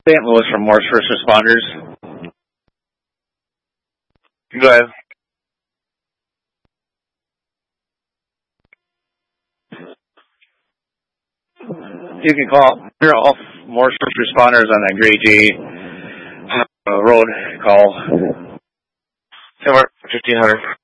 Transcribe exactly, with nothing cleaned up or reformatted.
Saint Louis from Morse First Responders. Go ahead. You can call all Morse First Responders on that Gray J uh, road call. Somewhere fifteen hundred.